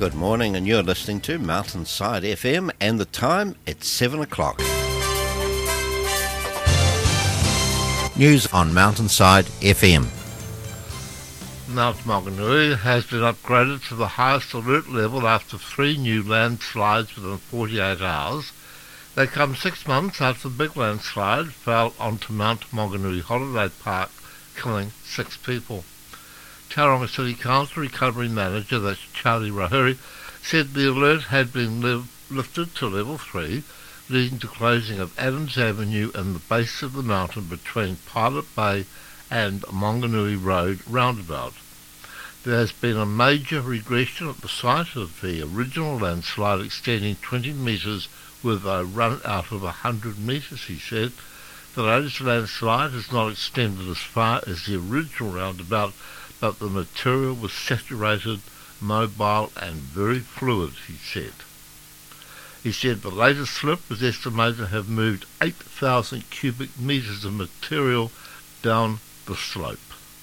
Good morning, and you're listening to Mountainside FM, and the time, it's 7 o'clock. News on Mountainside FM. Mount Maunganui has been upgraded to the highest alert level after 3 new landslides within 48 hours. They come 6 months after the big landslide fell onto Mount Maunganui Holiday Park, killing 6 people. Tauranga City Council Recovery Manager, that's Charlie Rahuri, said the alert had been lifted to level 3, leading to closing of Adams Avenue and the base of the mountain between Pilot Bay and Maunganui Road roundabout. There has been a major regression at the site of the original landslide, extending 20 metres with a run out of 100 metres, he said. The latest landslide has not extended as far as the original roundabout, but the material was saturated, mobile and very fluid, he said. He said the latest slip was estimated to have moved 8,000 cubic metres of material down the slope.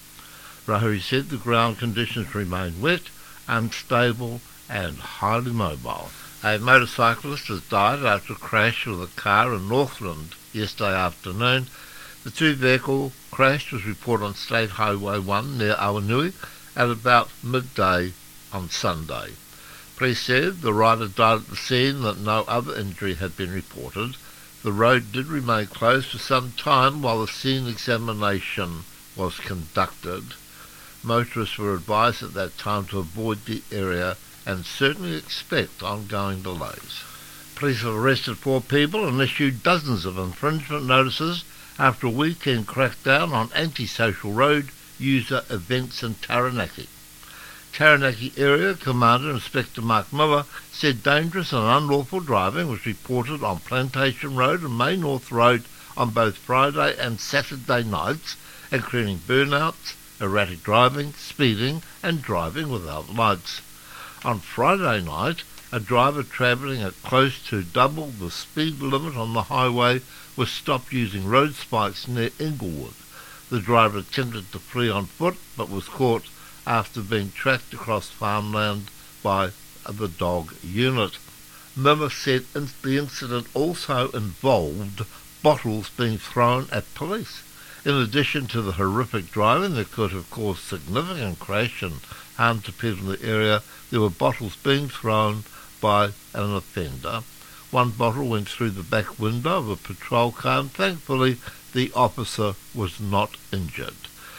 Rahuri said the ground conditions remain wet, unstable and highly mobile. A motorcyclist has died after a crash with a car in Northland yesterday afternoon. The 2-vehicle crash was reported on State Highway 1 near Awanui at about midday on Sunday. Police said the rider died at the scene, that no other injury had been reported. The road did remain closed for some time while the scene examination was conducted. Motorists were advised at that time to avoid the area and certainly expect ongoing delays. Police have arrested 4 people and issued dozens of infringement notices after a weekend crackdown on antisocial road user events in Taranaki. Taranaki Area Commander Inspector Mark Miller said dangerous and unlawful driving was reported on Plantation Road and May North Road on both Friday and Saturday nights, including burnouts, erratic driving, speeding and driving without lights. On Friday night, a driver travelling at close to double the speed limit on the highway was stopped using road spikes near Inglewood. The driver attempted to flee on foot but was caught after being tracked across farmland by the dog unit. Miller said the incident also involved bottles being thrown at police. In addition to the horrific driving that could have caused significant crash and harm to people in the area, there were bottles being thrown by an offender. One bottle went through the back window of a patrol car and thankfully the officer was not injured.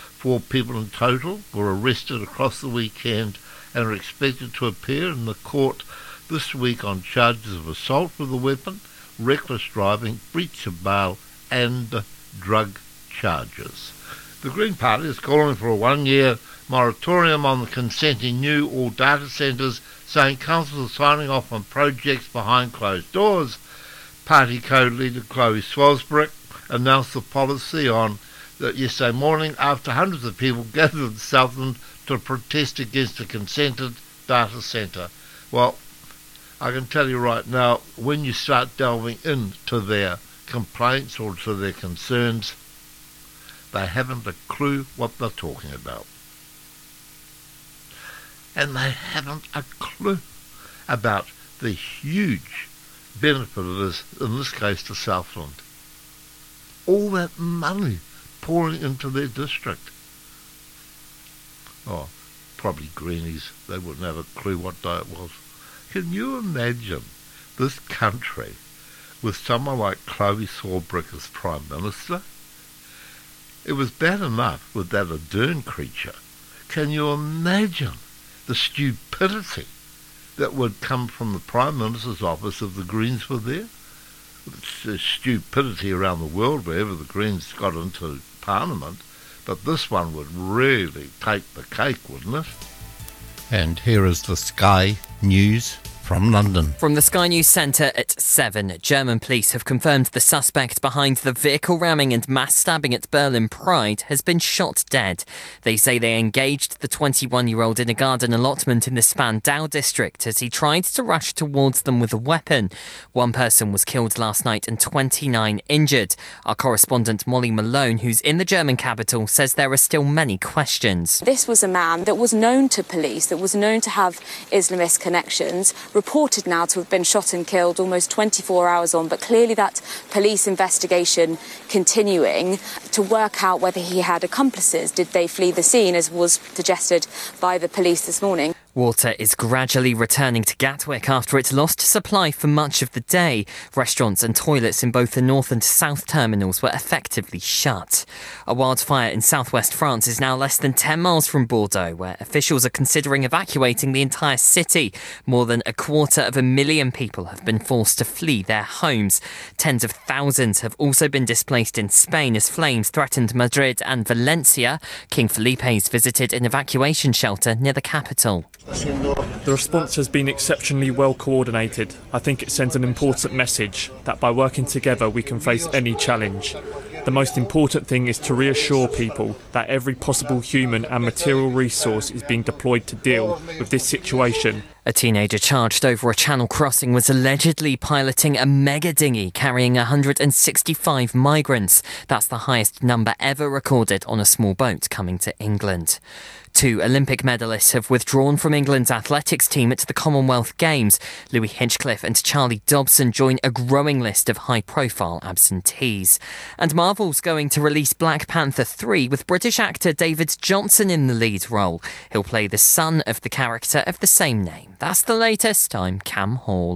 4 people in total were arrested across the weekend and are expected to appear in the court this week on charges of assault with a weapon, reckless driving, breach of bail and drug charges. The Green Party is calling for a 1-year moratorium on the consenting new all data centres, saying councils are signing off on projects behind closed doors. Party co-leader Chloe Swelsbrick announced the policy on yesterday morning after hundreds of people gathered in Southland to protest against the consented data centre. Well, I can tell you right now, when you start delving into their complaints or to their concerns, they haven't a clue what they're talking about. And they haven't a clue about the huge benefit it is, in this case, to Southland. All that money pouring into their district. Oh, probably greenies, they wouldn't have a clue what day it was. Can you imagine this country with someone like Chloe Swelsbrick as Prime Minister? It was bad enough with that Ardern creature. Can you imagine the stupidity that would come from the Prime Minister's office if the Greens were there? There's stupidity around the world wherever the Greens got into Parliament, but this one would really take the cake, wouldn't it? And here is the Sky News from London. From the Sky News Centre at 7, German police have confirmed the suspect behind the vehicle ramming and mass stabbing at Berlin Pride has been shot dead. They say they engaged the 21-year-old in a garden allotment in the Spandau district as he tried to rush towards them with a weapon. One person was killed last night and 29 injured. Our correspondent Molly Malone, who's in the German capital, says there are still many questions. This was a man that was known to police, that was known to have Islamist connections, reported now to have been shot and killed almost 24 hours on, but clearly that police investigation continuing to work out whether he had accomplices. Did they flee the scene, as was suggested by the police this morning? Water is gradually returning to Gatwick after it lost supply for much of the day. Restaurants and toilets in both the north and south terminals were effectively shut. A wildfire in southwest France is now less than 10 miles from Bordeaux, where officials are considering evacuating the entire city. More than 250,000 people have been forced to flee their homes. Tens of thousands have also been displaced in Spain as flames threatened Madrid and Valencia. King Felipe's visited an evacuation shelter near the capital. The response has been exceptionally well coordinated. I think it sends an important message that by working together we can face any challenge. The most important thing is to reassure people that every possible human and material resource is being deployed to deal with this situation. A teenager charged over a channel crossing was allegedly piloting a mega dinghy carrying 165 migrants. That's the highest number ever recorded on a small boat coming to England. 2 Olympic medalists have withdrawn from England's athletics team at the Commonwealth Games. Louis Hinchcliffe and Charlie Dobson join a growing list of high-profile absentees. And Marvel's going to release Black Panther 3 with British actor David Johnson in the lead role. He'll play the son of the character of the same name. That's the latest. I'm Cam Hall.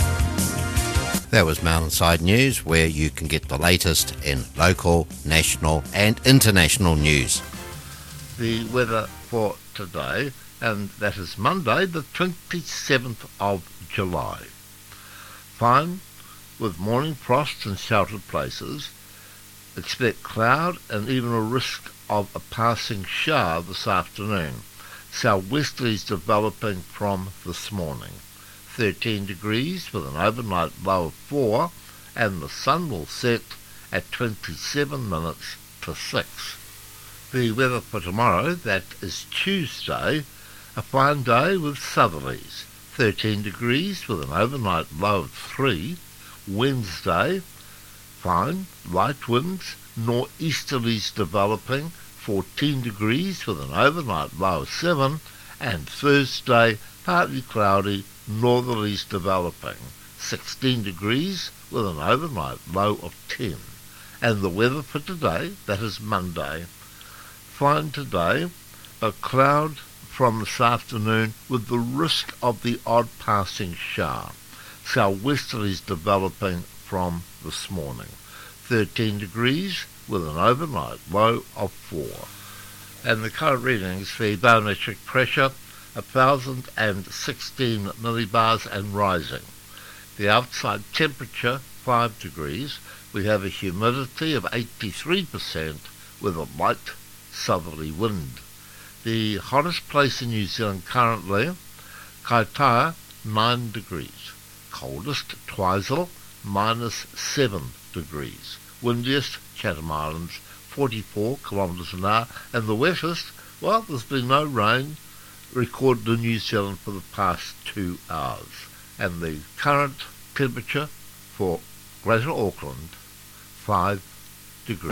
That was Mountainside News, where you can get the latest in local, national and international news. The weather for today, and that is Monday, the 27th of July. Fine, with morning frost in sheltered places. Expect cloud and even a risk of a passing shower this afternoon. Southwesterlies developing from this morning. 13 degrees with an overnight low of 4, and the sun will set at 27 minutes to 6. The weather for tomorrow, that is Tuesday, a fine day with southerlies. 13 degrees with an overnight low of 3. Wednesday, fine, light winds, nor'easterlies developing. 14 degrees with an overnight low of 7, and Thursday, partly cloudy, northerlies developing. 16 degrees with an overnight low of 10. And the weather for today, that is Monday. Fine today, a cloud from this afternoon with the risk of the odd passing shower. Southwesterlies developing from this morning. 13 degrees with an overnight low of 4. And the current readings for barometric pressure, 1,016 millibars and rising. The outside temperature, 5 degrees. We have a humidity of 83% with a light southerly wind. The hottest place in New Zealand currently, Kaitaia, 9 degrees. Coldest, Twizel, -7 degrees. Windiest, Chatham Islands, 44 kilometres an hour. And the wettest, well, there's been no rain recorded in New Zealand for the past 2 hours. And the current temperature for Greater Auckland, 5 degrees.